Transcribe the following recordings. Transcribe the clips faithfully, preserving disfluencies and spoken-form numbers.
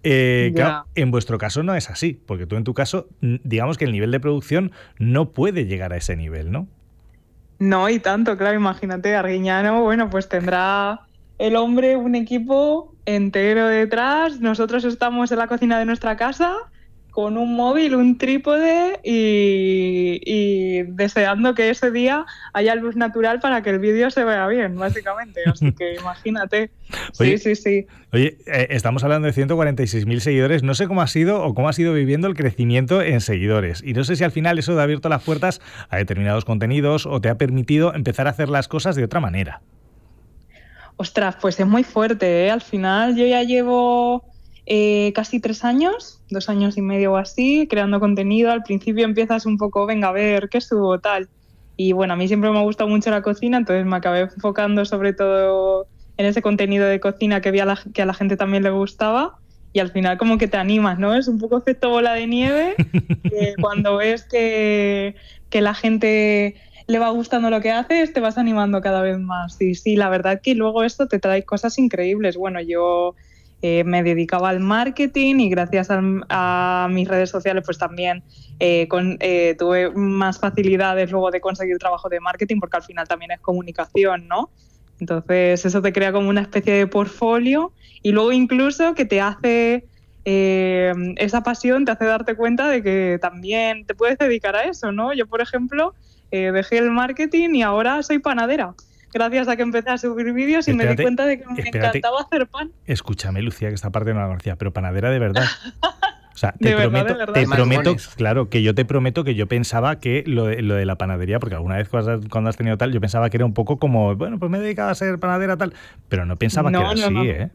Eh, claro, en vuestro caso no es así, porque tú en tu caso, digamos que el nivel de producción no puede llegar a ese nivel, ¿no? No, y tanto, claro, imagínate, Arguiñano, bueno, pues tendrá el hombre un equipo entero detrás, nosotros estamos en la cocina de nuestra casa con un móvil, un trípode y, y deseando que ese día haya luz natural para que el vídeo se vea bien, básicamente. Así que imagínate. Oye, sí, sí, sí. Oye, eh, estamos hablando de ciento cuarenta y seis mil seguidores. No sé cómo ha sido o cómo ha sido viviendo el crecimiento en seguidores. Y no sé si al final eso te ha abierto las puertas a determinados contenidos o te ha permitido empezar a hacer las cosas de otra manera. Ostras, pues es muy fuerte, ¿eh? Al final yo ya llevo... Eh, casi tres años, dos años y medio o así, creando contenido. Al principio empiezas un poco, venga, a ver, ¿qué subo? Tal. Y bueno, a mí siempre me ha gustado mucho la cocina, entonces me acabé enfocando sobre todo en ese contenido de cocina que, vi a la, que a la gente también le gustaba. Y al final como que te animas, ¿no? Es un poco efecto bola de nieve, que cuando ves que, que la gente le va gustando lo que haces, te vas animando cada vez más. Y sí, la verdad que luego esto te trae cosas increíbles. Bueno, yo... Eh, me dedicaba al marketing y gracias a, a mis redes sociales pues también eh, con, eh, tuve más facilidades luego de conseguir trabajo de marketing porque al final también es comunicación, ¿no? Entonces eso te crea como una especie de portfolio y luego incluso que te hace eh, esa pasión, te hace darte cuenta de que también te puedes dedicar a eso, ¿no? Yo, por ejemplo, eh, dejé el marketing y ahora soy panadera. Gracias a que empecé a subir vídeos y espérate, me di cuenta de que me espérate. encantaba hacer pan. Escúchame, Lucía, que esta parte no la conocía, pero panadera de verdad. O sea, te de prometo, verdad, de verdad. te prometo, claro, que yo te prometo que yo pensaba que lo de, lo de la panadería, porque alguna vez cuando has tenido tal, yo pensaba que era un poco como, bueno, pues me he dedicado a ser panadera tal, pero no pensaba no, que era no, así, no. ¿eh?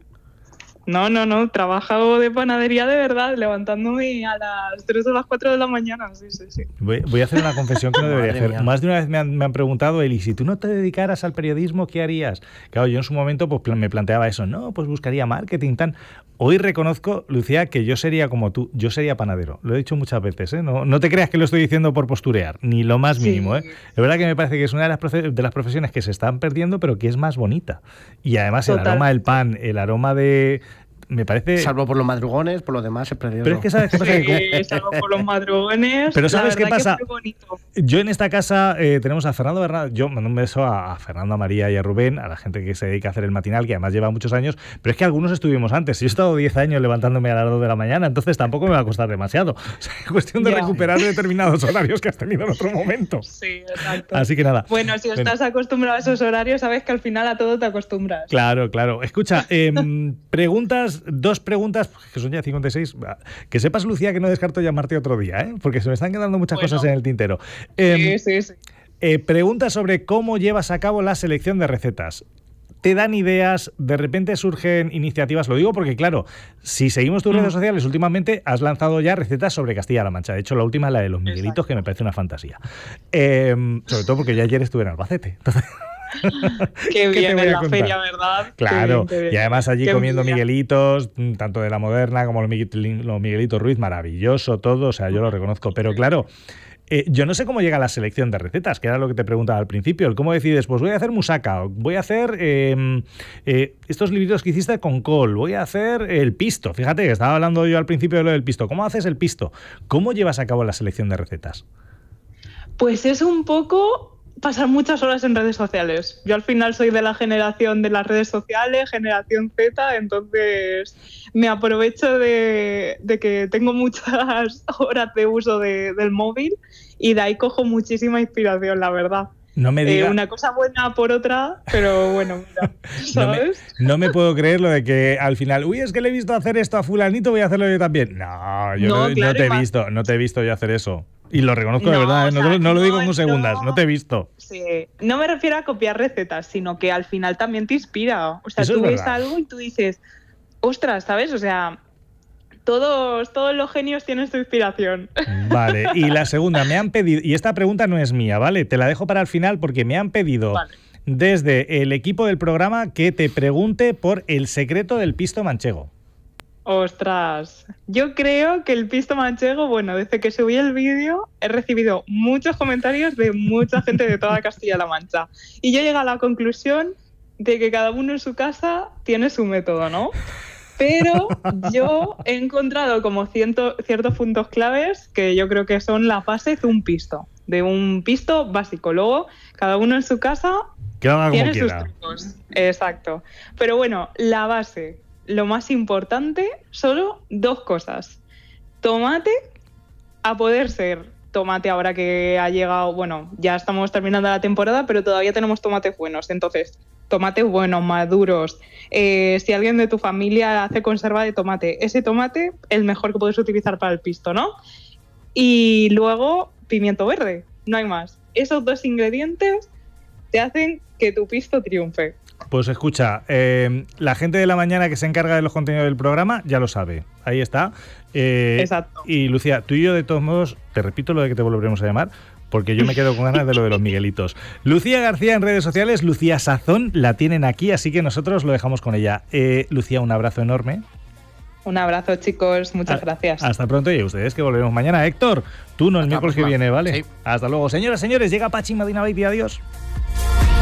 No, no, no, trabajo de panadería de verdad, levantándome a las tres o las cuatro de la mañana, sí, sí, sí. Voy, voy a hacer una confesión que no debería hacer. Mía. Más de una vez me han, me han preguntado, Eli, si tú no te dedicaras al periodismo, ¿qué harías? Claro, yo en su momento pues me planteaba eso, no, pues buscaría marketing, tan. Hoy reconozco, Lucía, que yo sería como tú, yo sería panadero. Lo he dicho muchas veces, ¿eh? No, no te creas que lo estoy diciendo por posturear, ni lo más mínimo, ¿eh? Sí. Es verdad que me parece que es una de las, profe- de las profesiones que se están perdiendo, pero que es más bonita. Y además Total. El aroma del pan, el aroma de... Me parece... Salvo por los madrugones, por lo demás es precioso. Pero es que ¿sabes qué pasa? Sí, que... salvo por los madrugones. Pero ¿sabes qué pasa? Que es muy bonito. Yo en esta casa eh, tenemos a Fernando Bernal, yo mando un beso a, a Fernando, a María y a Rubén, a la gente que se dedica a hacer el matinal, que además lleva muchos años, pero es que algunos estuvimos antes. Yo he estado diez años levantándome a las dos de la mañana, entonces tampoco me va a costar demasiado. O sea, es cuestión de yeah. recuperar determinados horarios que has tenido en otro momento. Sí, exacto. Así que nada. Bueno, si estás bueno. acostumbrado a esos horarios, sabes que al final a todo te acostumbras. Claro, claro. Escucha, eh, preguntas, dos preguntas que son ya cincuenta y seis. Que sepas, Lucía, que no descarto llamarte otro día, ¿eh? Porque se me están quedando muchas bueno, cosas en el tintero. Eh, sí, sí, sí. Eh, pregunta sobre cómo llevas a cabo la selección de recetas. ¿Te dan ideas? ¿De repente surgen iniciativas? Lo digo porque, claro, si seguimos tus mm. redes sociales, últimamente has lanzado ya recetas sobre Castilla-La Mancha. De hecho, la última es la de los Miguelitos, Exacto. que me parece una fantasía. Eh, sobre todo porque yo ayer estuve en Albacete. Entonces... Qué bien en la contar? feria, ¿verdad? Claro, qué bien, qué bien. Y además allí qué comiendo envidia. Miguelitos, tanto de la Moderna como los, Miguel, los Miguelitos Ruiz, maravilloso todo, o sea, yo lo reconozco, pero claro, eh, yo no sé cómo llega la selección de recetas, que era lo que te preguntaba al principio, el cómo decides, pues voy a hacer musaca, voy a hacer eh, eh, estos libritos que hiciste con col, voy a hacer el pisto, fíjate que estaba hablando yo al principio de lo del pisto, ¿cómo haces el pisto? ¿Cómo llevas a cabo la selección de recetas? Pues es un poco... pasar muchas horas en redes sociales. Yo al final soy de la generación de las redes sociales, generación Z, entonces me aprovecho de, de que tengo muchas horas de uso de, del móvil y de ahí cojo muchísima inspiración, la verdad. No me diga... eh, una cosa buena por otra, pero bueno, mira, ¿sabes? No me, no me puedo creer lo de que al final, uy, es que le he visto hacer esto a fulanito, voy a hacerlo yo también. No, yo no, no, claro, no te he visto, no te he visto yo hacer eso. Y lo reconozco no, de verdad, ¿eh? no, o sea, no lo digo no, con segundas, no, no te he visto. Sí, no me refiero a copiar recetas, sino que al final también te inspira. O sea, eso tú ves verdad. algo y tú dices, ostras, ¿sabes? O sea, todos, todos los genios tienen su inspiración. Vale, y la segunda, me han pedido, y esta pregunta no es mía, ¿vale? Te la dejo para el final porque me han pedido vale. desde el equipo del programa que te pregunte por el secreto del pisto manchego. Ostras, yo creo que el pisto manchego, bueno, desde que subí el vídeo he recibido muchos comentarios de mucha gente de toda Castilla-La Mancha y yo llegué a la conclusión de que cada uno en su casa tiene su método, ¿no? Pero yo he encontrado como ciento, ciertos puntos claves que yo creo que son la base de un pisto, de un pisto básico. Luego, cada uno en su casa tiene sus trucos. Exacto. Pero bueno, la base, lo más importante, solo dos cosas. Tomate, a poder ser tomate ahora que ha llegado, bueno, ya estamos terminando la temporada, pero todavía tenemos tomates buenos. Entonces, tomates buenos, maduros. Eh, si alguien de tu familia hace conserva de tomate, ese tomate es el mejor que puedes utilizar para el pisto, ¿no? Y luego, pimiento verde, no hay más. Esos dos ingredientes te hacen que tu pisto triunfe. Pues escucha, eh, la gente de la mañana que se encarga de los contenidos del programa ya lo sabe. Ahí está. Eh, Exacto. Y Lucía, tú y yo de todos modos, te repito lo de que te volveremos a llamar, porque yo me quedo con ganas de lo de los Miguelitos. Lucía García en redes sociales, Lucía Sazón, la tienen aquí, así que nosotros lo dejamos con ella. Eh, Lucía, un abrazo enorme. Un abrazo, chicos, muchas a, gracias. Hasta pronto y a ustedes que volveremos mañana. Héctor, tú no el miércoles que viene, ¿vale? Sí. Hasta luego. Señoras, señores, llega Pachi Madina Baby, adiós.